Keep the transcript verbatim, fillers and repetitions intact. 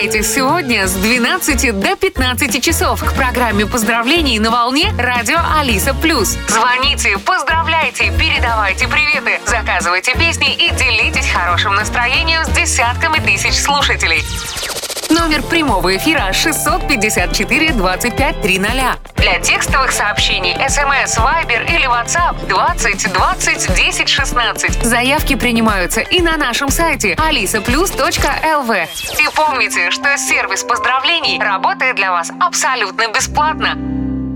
Присоединяйтесь сегодня с двенадцати до пятнадцати часов к программе поздравлений на волне радио Алиса Плюс. Звоните, поздравляйте, передавайте приветы, заказывайте песни и делитесь хорошим настроением с десятками тысяч слушателей. Номер прямого эфира шестьсот пятьдесят четыре двадцать пять триста. Для текстовых сообщений смс, вайбер или WhatsApp двадцать двадцать десять шестнадцать. Заявки принимаются и на нашем сайте алиса плюс точка эл ви. И помните, что сервис поздравлений работает для вас абсолютно бесплатно.